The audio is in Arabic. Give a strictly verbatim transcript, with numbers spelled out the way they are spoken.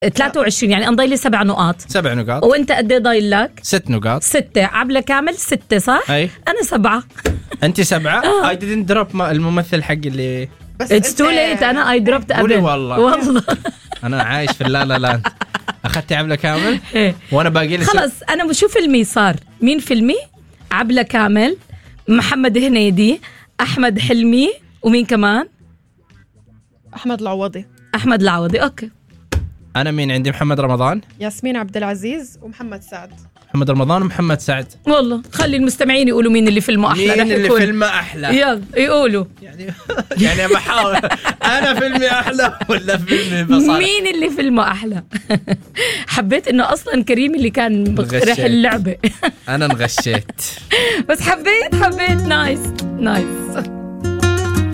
ثلاثة وعشرين يعني انضاي لي سبع نقاط. سبع نقاط. وانت قد ايه ضايل لك؟ ست نقاط. ستة. عبلة كامل ستة صح؟ أي. انا سبعة. انت سبعة؟ I didn't drop الممثل حق اللي It's too late. انا I dropped قبل. والله والله انا عايش في اللا لا لاند. اخذتي عبلة كامل وانا باقي لي خلص. انا بشو فيلمي صار؟ مين فيلمي؟ عبلة كامل، محمد هنيدي، احمد حلمي، ومين كمان؟ احمد العوضي. احمد العوضي. اوكي. انا مين عندي؟ محمد رمضان، ياسمين عبد العزيز، ومحمد سعد. محمد رمضان ومحمد سعد. والله خلي المستمعين يقولوا مين اللي فيلمه احلى. مين اللي فيلمه احلى؟ يلا يقولوا. يعني يعني بحاول انا فيلمي احلى ولا فيلمي بصراحه مين اللي فيلمه احلى؟ حبيت انه اصلا كريم اللي كان بقترح اللعبه. انا انغشيت بس حبيت حبيت نايس نايس.